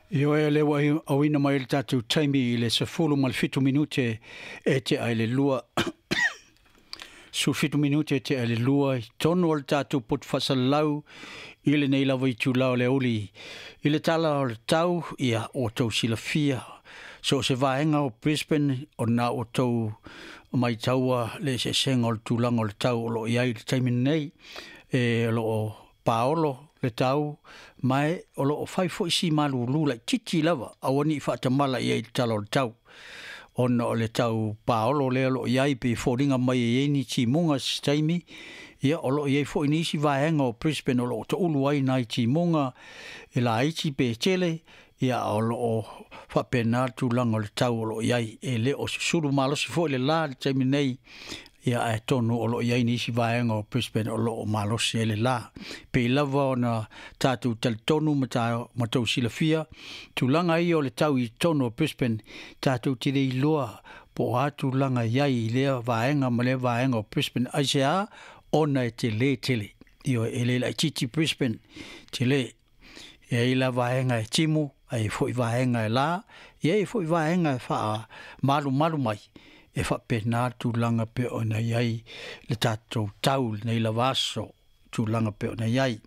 Io e le wai awina mai le tātou taimi I le sefulu mal fitu minute e te ai le lua. Su fitu minute e te ai le lua. Tonu o le tātou pot whasalau I le nei lawa I tūlau le uli. I le tala o le tau ia o tau sila fia. So se vaenga o Brisbane o na o tau mai taua le se senga o le tūlanga o le tau o lo iai le taimi nei. E lo o paolo. Le tau mai o lo fai fo isi malu lula titi lava awani fa tamala ia talo le tau on o le tau paolo le lo ia pe foringa mai e ni ti munga staimi ia o lo ia fo inisi vaenga o Brisbane o lo to ulu ai nai ti munga e la iti pe tele ia o lo fa penatu langa le tau o lo ia e le o suru malo si fo le la le taimi nei ia e tonu o lo ia nisi vaenga o Brisbane o lo malo si le la pe lava ona tatu tal tonu matau silafia tulanga I o le tau I tonu o Brisbane tatu tire I loa po atu langa iai le vaenga ma le vaenga o Brisbane aisea ona e te le tele io e le la titi Brisbane te le e la vaenga e timu ai foi vaenga e la e foi vaenga e fa malu mai e fa pena tu langa pe ona iai le tatou tau nei la vaso tu langa pe ona iai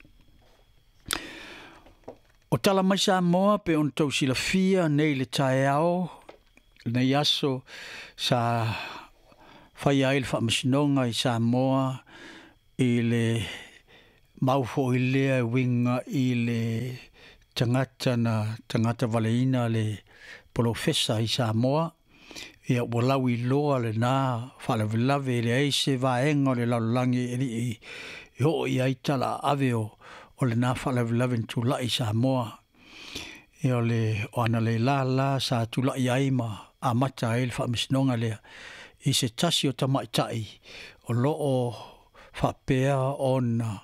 o tala mai Samoa pe on tau sila fia nei le taeao nei aso sa fai ai le whamasinonga I Samoa I le maufo I lea winga I le tangata valeina le profesa I Samoa ia walau I loa le nā whalavelave le eise vaenga le laulangi I ho I aitala aveo o le nā whalavelave tula I Samoa ia le o ana le la sa tula I aima a mata e le whamisnonga lea I se tasi o tamaitai o loo whapea ona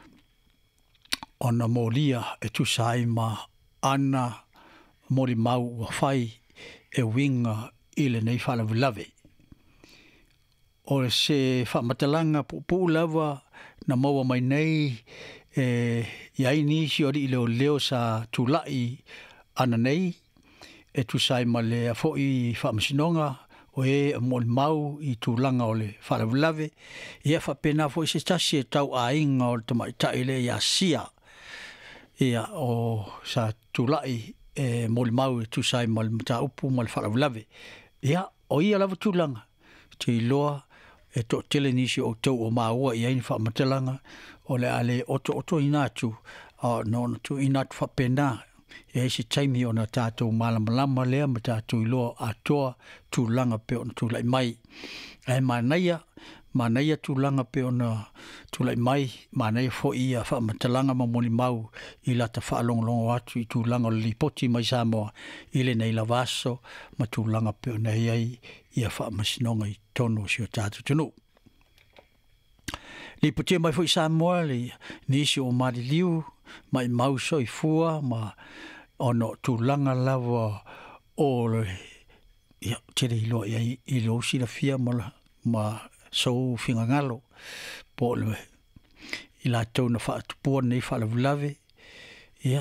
molia e tu saima ana mori mau wa whai e winga I le nei whalavelave. O se whamatalanga pupu lava na maua mai nei iai nisi ori I leo sa tulai ana nei e tu sai ma le a fo I whamasinonga o e mol mau I tūlanga o le whalavelave ia whapena fo I se tasi e tau a inga o le tamaitai le ia sia ia o sa tulai e mol mau e tu sai ma le mata upu ma le whalavelave ia o ia lava tūlanga te iloa e to tele nisi o tau o maua I aini whamatelanga o le ale oto inatu no tu inatu whapena e se taimi o na tātou malamalama lea ma tātou iloa atoa tūlanga pe o na tūlai mai e manaia tūlanga pe o na tūlai mai manaia fo ia whamatelanga ma moni mau I lata whaalongolongo atu I tūlanga o lipoti mai Samoa I le nei la vaso ma tūlanga pe o na iai ia whaamasinonga I tono si o tātou tunu. Lipoti mai fo I Samoa le nisi o mariliu mai mau so I fua ma ono tūlanga lava o le ia tere iloa iai ilo si la fia ma so finga ngalo po le I la tau na whaatupua nei whalavelave ia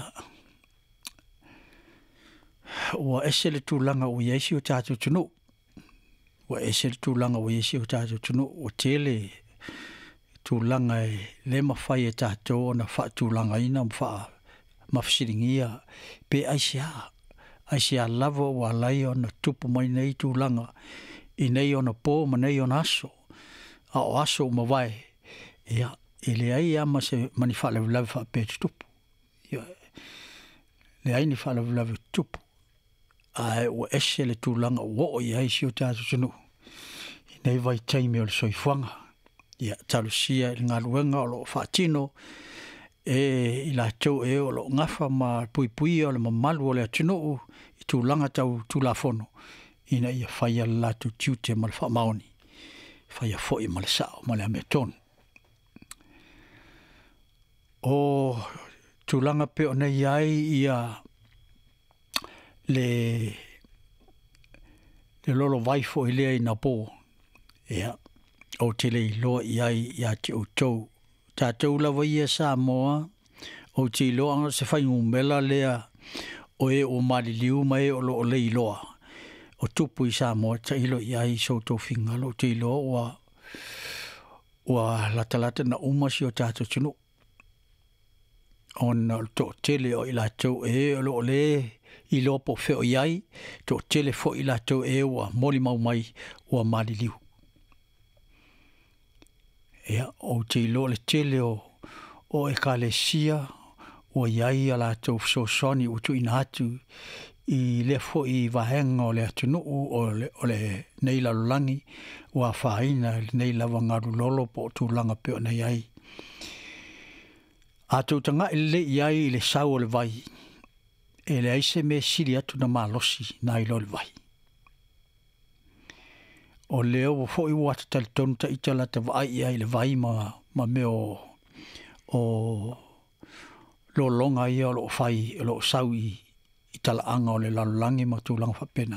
ua ese le tūlanga o iesi o tātou tunu ua ese le tūlanga o iesi o tātou tunu o tele tūlanga e le mawhai e tātou o na whaatūlanga ina mawhasiringia pe aisia lava o alai o na tupu mai nei tūlanga I nei o na pō ma nei o na aso a o aso mawai ia le ai ama se mani whalavelave whapetu tupu ia le ai ni whalavelave tupu ai o ese le tūlanga o I aisi o tātou tunu I nei vai taimi o le soifuanga ia talusia I ngā ruenga o lo whaatino I la tau e o lo ngafa ma pui o le mamalu o le atino I tūlanga tau tūlafono ina ia whaia latu tiute ma le whaamaoni whaia foi ma le sao ma le ametonu o tūlanga pe o nei ai ia le lolo vaifo I lea I na pō ia o tele I loa iai ia te o tau tātou lawa ia Samoa o te loa anga se whaingu mela lea o e o maliliu mai o lo o le iloa. O tupu i sa moa ta ilo i ai so tō whinga lo te iloa ua latalata na umasi o tātou tunu. On tō tele o i lātou e o lo o le iloa po wheo i ai, tō tele fo i lātou e ua moli mau mai ua maliliu. Ea, o te iloa le tele o e ka le sia, ua iai a lātou fsosoni utu ina atu i le fo i vahenga o le atunuu o le nei lalulangi ua whaina nei lava ngaru lolo po tu langa peo nei ai. A tau tanga i le iai i le sau o le vai, e le aise me siri atu na malosi na ilo le vai. O leo fo i wata tali tonu ta itala te vai iai le vai ma meo o lo longa ia o lo fai o lo sau i tala anga o le lalulangi ma tu langa whapena.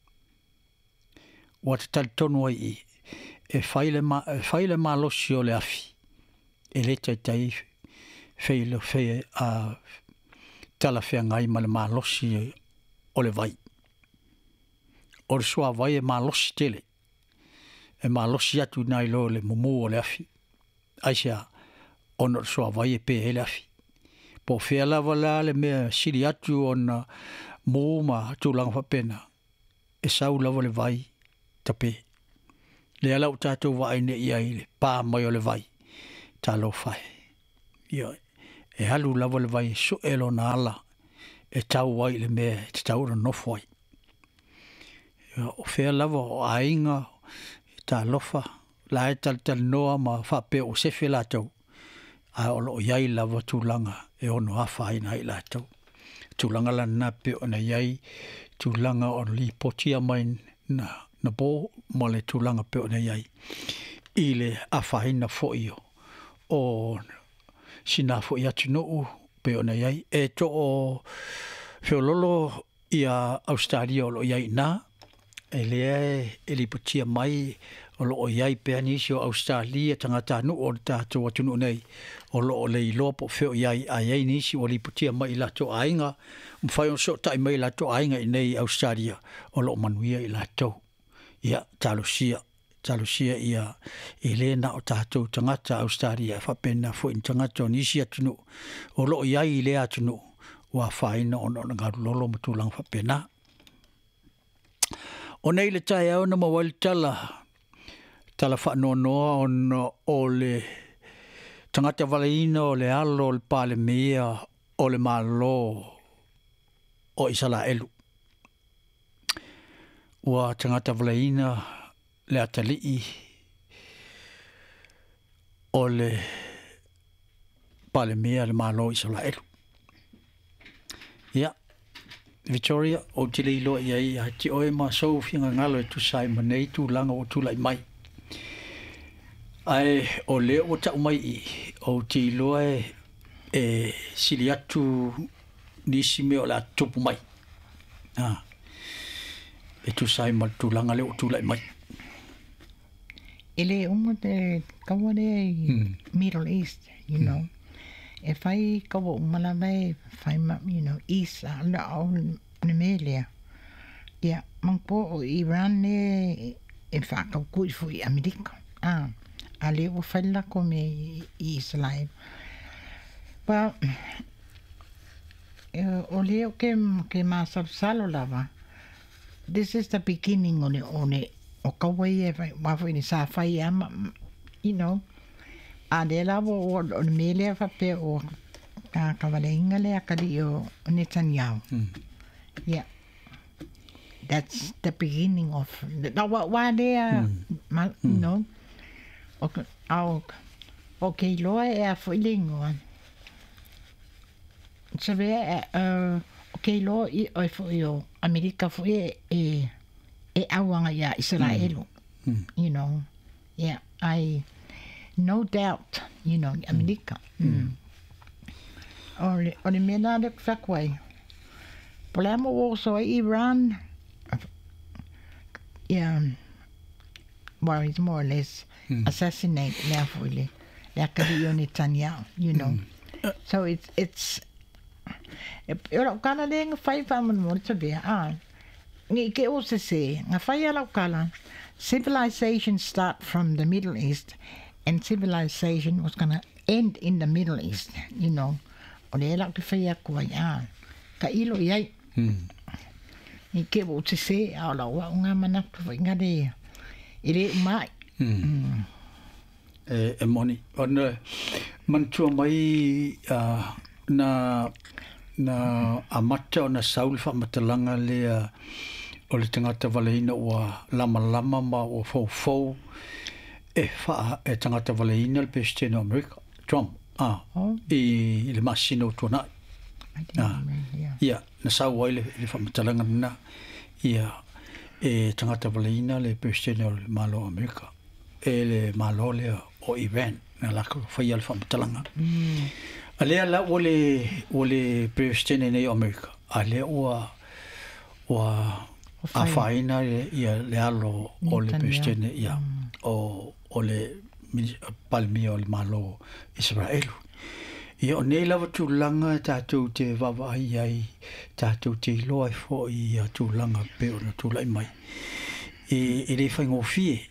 Wata tali tonu ai e whaile malosi o le afi, e le tai whaile whae a tala whea ngai ma le malosi o le vai. O le sua vai e malosi tele, e malosi atu nai lo le mumu o le afi. Aisea, ono le sua vai e pe e le afi. Po whea lava la le mea siri atu ona mō ma tūlanga whapena. E sau lava le vai tape. Le alau tātou vai ne ia i le pā mai o le vai. Tā lo whae. Ia, e halu lava le vai so elo na ala. E tau wai le mea te tau ra nofu wai. Ia, o whea lava o ainga tā lofa. La e tal noa ma whape o sefe la tau. A olo o iai lava tūlanga e ono hawha ina i lātou. Tūlanga la nape o na iai, tūlanga o li potia mai na bō, ma le tūlanga pe o na iai. I le hawha ina fōi o sina fōi atu nuu pe o na iai. E to o whiololo i a Australia o lo iai nā, e lea e li potia mai o lo o iai pēa nisi o Australia tangata nu o tātou atunu nei o lo o lei lopo wheo iai a iai nisi o li putia mai lato ainga mwhai on so tai mai lato ainga i nei Australia o lo manuia i lato ia talusia ia i lena o tātou tangata Australia whapena fo in tangata o nisi atunu o lo o iai i lea atunu wa whaina o ngaru lolo matulang whapena o nei le tai au na mawali tala whaanonoa o le tangata walaina o le alo o le pale mea o le malo o Isala Elu. Ua tangata walaina le atalii o le pale mea le malo o Isala Elu. Ia, Victoria, o te leilo iai a ti oe ma sau finga ngalo e tu sai manei tu langa o tu lai mai. Ai o le o ta mai o te loa e sili atu nisi me o la tupu mai. E tu sai ma tu langa le o tu lai mai. Ele umo te kawane Middle East, you know. E fai kawa umala mai fai ma, you know, East ala au Nemelia. Ia, mangpo o Iran ne e whakau kui fui Amerika. A leo whaila ko me i Israel. Well, o leo ke masalo lava. This is the beginning o kawai e wawai ni sa whai ama, you know. A le lava o mele whape o ka kawaleinga le akari o Netanyahu. Yeah. That's the beginning of what they are, you know. Okay, loa e a whailingoa. Sa vea okay, loa i oi whai o Amerika whai e awanga ia Israelu. You know, yeah, no doubt, you know, Amerika. O le mena le whakwai. Polamo also Iran, yeah, well, it's more or less assassinate Leafuli, Netanyahu, you know. So it's E ora kala le nga fai fa mo te be ngi ke o se nga fai ala kala civilization start from the Middle East and civilization was going to end in the Middle East, you know. O le la te fai ko ai ka ilo iai ni ke o se ala wa nga mana tu nga de ile mai e moni on man tu mai na amata na saul fa matalanga le o le tangata waleina wa lama ma o fo e fa e tangata waleina le President America Trump e le masino tona ia na sau ai le fa matalanga na ia e tangata waleina le President malo America e le malo le o Iran na la fa ia le fa matalanga ale la ole President nei America ale wa a faina ia le alo o le President ia o le palmi o le malo Israel ia o nei lava tūlanga tātou te wawa ai tātou te iloa fo ia tūlanga pe o na tūlai mai e le whaingofie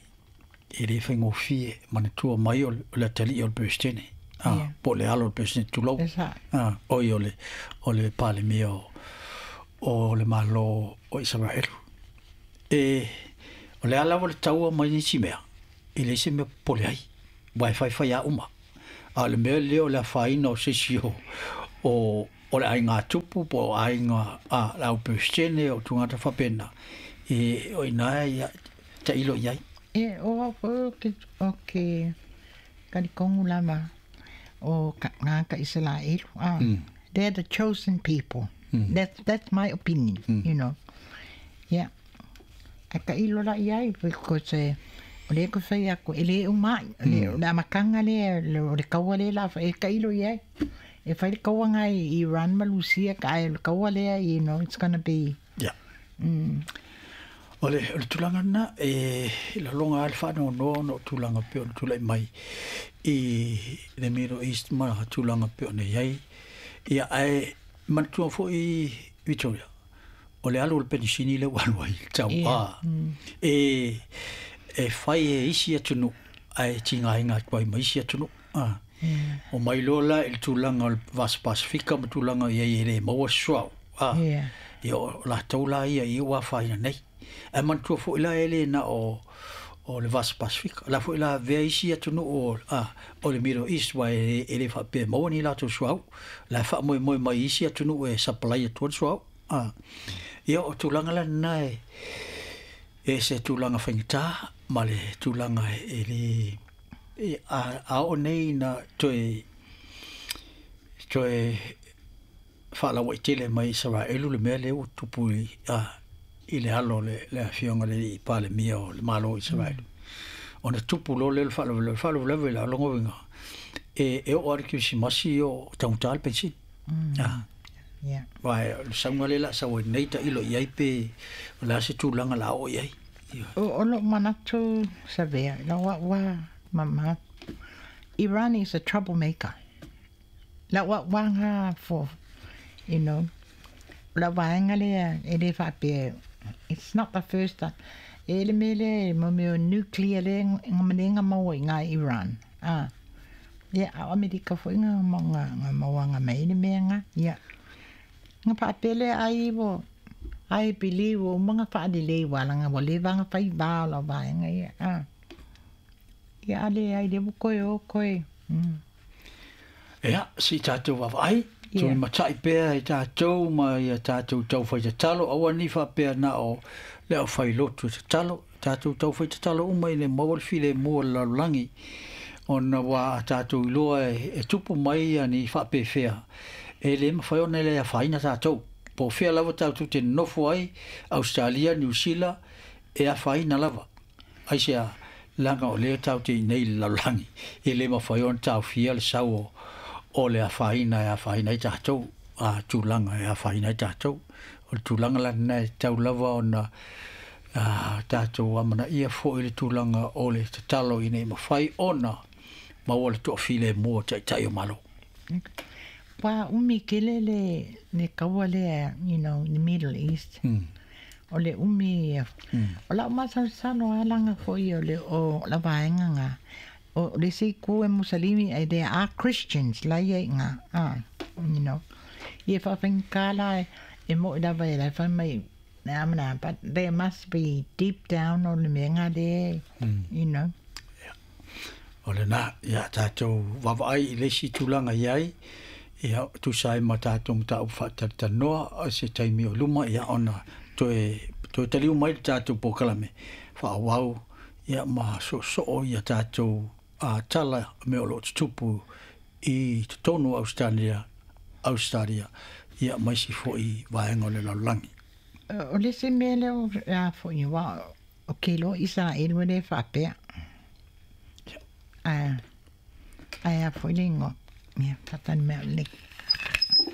mana tua mai o le tali o le President po le alo le President tūlau oi o le palmi o le malo o Israel o le ala o le taua mai nisi mea i le se mea pole ai wai fai a uma a le mea leo le whaina o sesio o le ai ngā tupu po ai ngā lau President o tungata whapena o ina ta ilo iai o ke kari kongu lama o ngā ka Israel they're the chosen people that's my opinion you know yeah aka ilo la iai because o le ko fai ako ele o mai le makanga le kaua le la e ka ilo iai e fai kaua ngai Iran Malusia ka e kaua le you know it's gonna be yeah ole tulanga na la longa alfa no tulanga pe tulai mai the Middle East ma tulanga pe ne iai ia ai man tu fo Victoria ole alo le penishini le wanwai tau e fai isi atunu ai tinga inga kwai mai isi atunu o mai lola il tulanga o Vas Pacifica ma tulanga ia le maua swau yo la taula ia i wa fai nei e man tu fo ila ele na o le Vas Pacifica la fo ila ve isi atunu o le Middle East wa ele fa pe mo ni la tu swau la fa mo mai isi atunu e supply to swau ia o tulanga la nai e se tulanga whaingita ma le tulanga a o nei na toe whala waitele mai Israelu le mea le o tupu i le alo le whionga le i pale mia o le malo Israelu o na tupu lo le whala lewe la longo winga e o ari ki si masi o tauntal pensi vai le saunga le la sa o nei ta ilo iai pe la se tulanga la o iai o lo manatu savea la wa mama Iran is a troublemaker la wa wanga for you know la wanga le ele fa pe it's not the first time ele mele mo nuclear le ngamenga mo nga Iran Amerika fo nga mawanga mai ni menga nga pa pele ai bo ai believe o mga fa di le wala nga wale vanga fai ba la ba nga ya ale ai de bu koi si tatou wa ai tu matai pe tatou ma ya tatou tau fai talo awani fa pe na o le fai lotu talo tatou tau fai talo o mai le mo file mo la langi ona wa tatou loa e tupu mai ani fa pe fea ele ma fai ona le fai na tatou po fea lava tatou te nofo ai Australia New Zealand e a fai na lava ai sea langa o le tau te nei la langi ele ma fai ona tau fia le sau o le a fai na i tatou a tūlanga e a fai na i tatou o le tūlanga la nei tau lava ona tatou amana ia fo i le tūlanga o le tatalo i nei ma fai ona ma o le to file mo tai o malo pa umi kele le kaua le, you know, in the Middle East. O le umi, o la masalo alanga foi o la vaenga nga. O le si ku e Musalimi, they are Christians, la ye nga, you know. Ye fa kala e mo da vai la fa mai na, but there must be deep down on the menga there, you know. O le na, ia tātou wawai le si tūlanga iai, ia tu sai ma tātou mta uwhata noa, o se taimi o luma, ia ona, toe taliu mai tātou pokalame, whaawau, ia ma so ia tātou tala me o lo tupu i tonu Australia, ia mai si fo i vaenga le laulangi. O le se mele o fo i wa o kelo isa elwe le whapea. Ai a fo i lingo. Ia, patan mea le